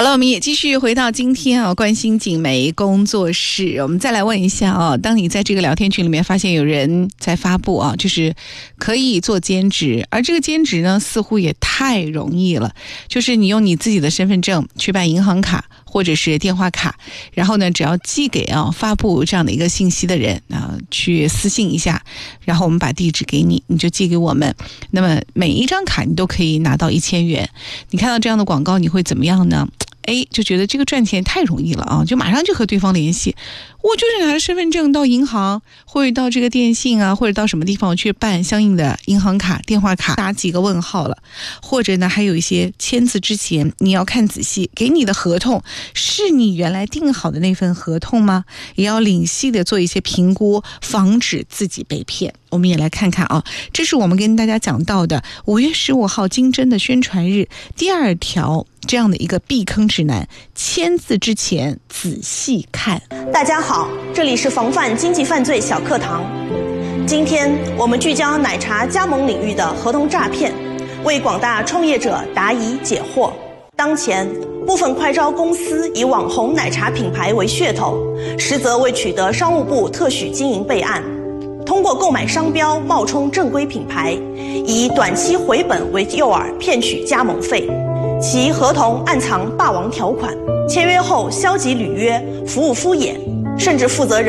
好了，我们也继续回到今天啊，关心景媒工作室，我们再来问一下啊，当你在这个聊天群里面发现有人在发布啊，就是可以做兼职，而这个兼职呢，似乎也太容易了，就是你用你自己的身份证去办银行卡或者是电话卡，然后呢，只要寄给发布这样的一个信息的人啊，去私信一下，然后我们把地址给你，你就寄给我们。那么每一张卡你都可以拿到1000元。你看到这样的广告，你会怎么样呢？就觉得这个赚钱太容易了啊，就马上就和对方联系。我就是拿着身份证到银行，或者到这个电信啊，或者到什么地方去办相应的银行卡、电话卡，打几个问号了。或者呢，还有一些签字之前你要看仔细，给你的合同是你原来订好的那份合同吗？也要领细的做一些评估，防止自己被骗。我们也来看看啊，这是我们跟大家讲到的5月15号金针的宣传日第2条这样的一个避坑指南，签字之前仔细看。 大家好，这里是防范经济犯罪小课堂。今天我们聚焦奶茶加盟领域的合同诈骗，为广大创业者答疑解惑。当前部分快招公司以网红奶茶品牌为噱头，实则未取得商务部特许经营备案，通过购买商标冒充正规品牌，以短期回本为诱饵骗取加盟费。其合同暗藏霸王条款，签约后消极履约，服务敷衍，甚至负责人